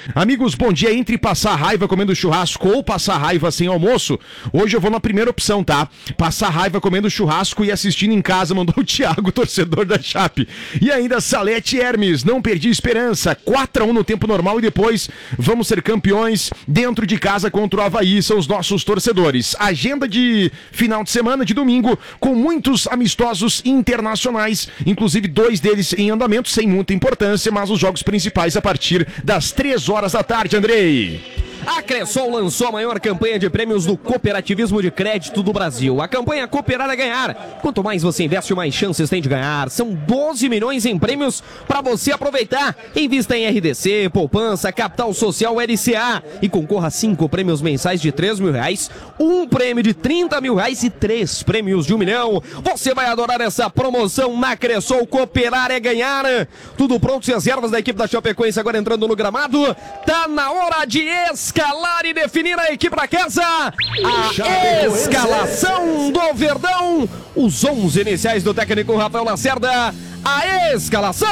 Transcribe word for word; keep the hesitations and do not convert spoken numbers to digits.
Amigos, bom dia. Entre passar raiva comendo churrasco ou passar raiva sem almoço, hoje eu vou na primeira opção, tá? Passar raiva comendo churrasco e assistindo em casa, mandou o Thiago, torcedor da Chape. E ainda Salete Hermes, não perdi esperança. quatro a um no tempo normal e depois vamos ser campeões dentro de casa contra o Avaí, são os nossos torcedores. Agenda de final de semana, de domingo, com muitos amistosos internacionais, inclusive dois deles em andamento, sem muita importância, mas os jogos principais a partir das três horas da tarde, Andrei. A Cressol lançou a maior campanha de prêmios do cooperativismo de crédito do Brasil. A campanha Cooperar é Ganhar. Quanto mais você investe, mais chances tem de ganhar. São doze milhões em prêmios para você aproveitar. Invista em R D C, poupança, capital social, L C A. E concorra a cinco prêmios mensais de três mil reais, um prêmio de trinta mil reais e três prêmios de um milhão. Você vai adorar essa promoção na Cressol. Cooperar é Ganhar. Tudo pronto, e as ervas da equipe da Chapecoense agora entrando no gramado. Tá na hora de escalar e definir a equipe da casa. A escalação do Verdão. Os onze iniciais do técnico Rafael Lacerda. A escalação.